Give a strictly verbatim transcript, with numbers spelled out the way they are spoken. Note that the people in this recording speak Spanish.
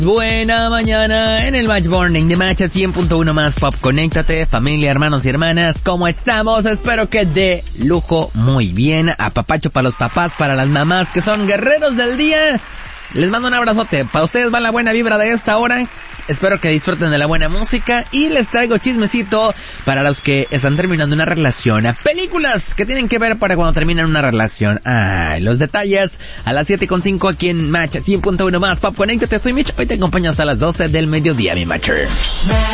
Buena mañana en el Match Morning de Match cien punto uno más Pop. Conéctate, familia, hermanos y hermanas, ¿cómo estamos? Espero que de lujo, muy bien. Apapacho para los papás, para las mamás que son guerreros del día. Les mando un abrazote. Para ustedes va la buena vibra de esta hora. Espero que disfruten de la buena música. Y les traigo chismecito para los que están terminando una relación. Películas que tienen que ver para cuando terminan una relación. Ay, los detalles a las siete con cinco aquí en Match cien punto uno más Pop. Conéctate, soy Mitch. Hoy te acompaño hasta las doce del mediodía, mi Matcher.